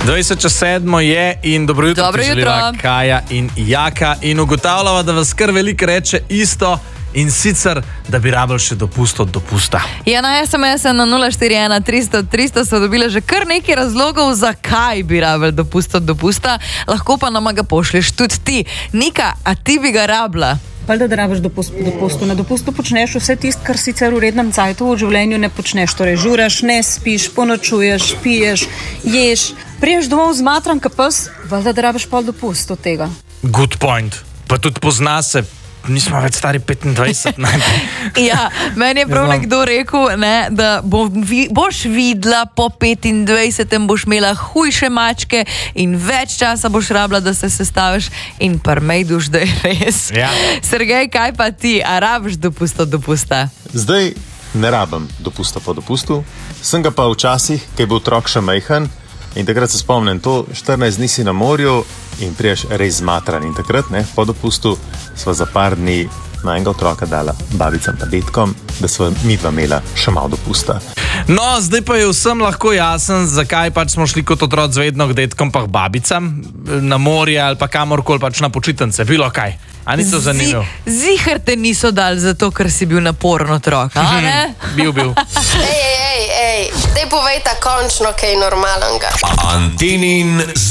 20:07 je in dobro jutro, Kaja in Jaka. In ugotavljava, da vas kar veliko reče isto in sicer, da bi rabili še dopust od dopusta. Ja, na SMS na 041 300 300 so dobili že kar nekaj razlogov, zakaj bi rabili dopust od dopusta. Lahko pa nama ga pošlješ tudi ti. Nika, a ti bi ga rabila? Valjda, da rabiš dopust po dopustu. Na dopustu počneš vse tisto, kar sicer v rednem cajtu v življenju ne počneš. Torej, žuraš, ne spiš, ponočuješ, piješ, ješ. Priješ domov zmatran ka pes, valjda, da rabiš pol dopust od tega. Good point. Pa tudi pozna se, nismo več stari 25. Ja, meni je prav nekdo rekel, ne, da boš videla po 25. boš imela hujše mačke in več časa boš rabila, da se sestaviš in parmejduš, da je res. Ja. Sergej, kaj pa ti? A rabiš dopust od dopusta? Zdaj ne rabim dopusta po dopustu. Sem ga pa včasih, ko je bil otrok še majhen in takrat se spomnim, to 14 dni si na morju in priješ res zmatran. In takrat, ne, po dopustu sva za par dni na enega otroka dala babicam pa detkom, da sva midva imela še malo dopusta. No, zdaj pa je vsem lahko jasen, zakaj pač smo šli kot otroci vedno k detkom pa k babicam na morje ali pa kamorkoli pač na počitnice, bilo kaj. A ni to zanimivo? Ziher te niso dali zato, ker si bil naporen otrok, a ne? Bil. Ej, daj povejta končno kaj normalnega. Antinin